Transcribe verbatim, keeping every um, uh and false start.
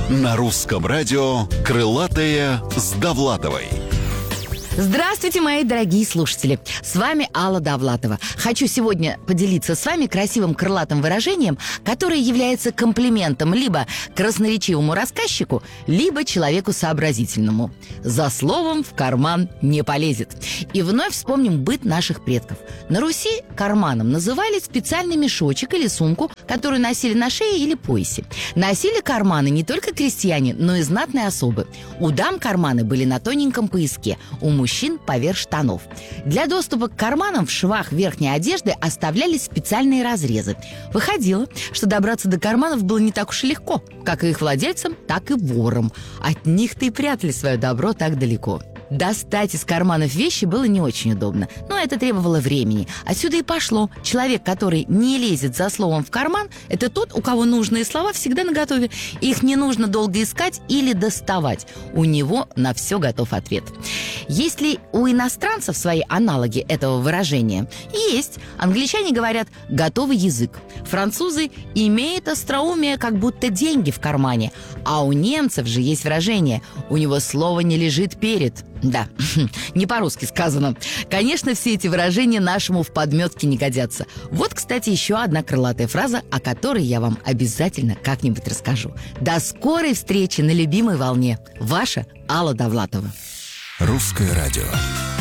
На русском радио «Крылатые с Довлатовой». Здравствуйте, мои дорогие слушатели! С вами Алла Довлатова. Хочу сегодня поделиться с вами красивым крылатым выражением, которое является комплиментом либо красноречивому рассказчику, либо человеку сообразительному. За словом в карман не полезет. И вновь вспомним быт наших предков. На Руси карманом называли специальный мешочек или сумку, которую носили на шее или поясе. Носили карманы не только крестьяне, но и знатные особы. У дам карманы были на тоненьком пояске, у мужчин мужчин поверх штанов. Для доступа к карманам в швах верхней одежды оставлялись специальные разрезы. Выходило, что добраться до карманов было не так уж и легко, как и их владельцам, так и ворам. От них-то и прятали свое добро так далеко. Достать из карманов вещи было не очень удобно, но это требовало времени. Отсюда и пошло. Человек, который не лезет за словом в карман, это тот, у кого нужные слова всегда наготове. Их не нужно долго искать или доставать. У него на все готов ответ. Есть ли у иностранцев свои аналоги этого выражения? Есть. Англичане говорят «готовый язык». Французы имеют остроумие, как будто деньги в кармане. А у немцев же есть выражение «у него слово не лежит перед». Да, не по-русски сказано. Конечно, все эти выражения нашему в подметке не годятся. Вот, кстати, еще одна крылатая фраза, о которой я вам обязательно как-нибудь расскажу. До скорой встречи на любимой волне. Ваша Алла Довлатова. Русское радио.